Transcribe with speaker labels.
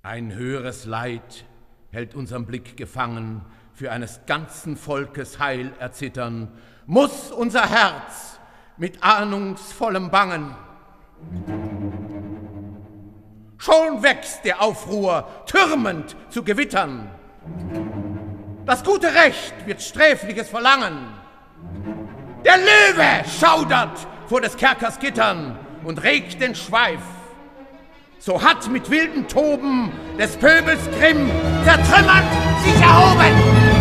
Speaker 1: Ein höheres Leid hält unseren Blick gefangen, für eines ganzen Volkes Heil erzittern, muss unser Herz mit ahnungsvollem Bangen. Schon wächst der Aufruhr, türmend zu Gewittern. Das gute Recht wird sträfliches Verlangen. Der Löwe schaudert vor des Kerkers Gittern und regt den Schweif. So hat mit wildem Toben des Pöbels Grimm zertrümmert sich erhoben.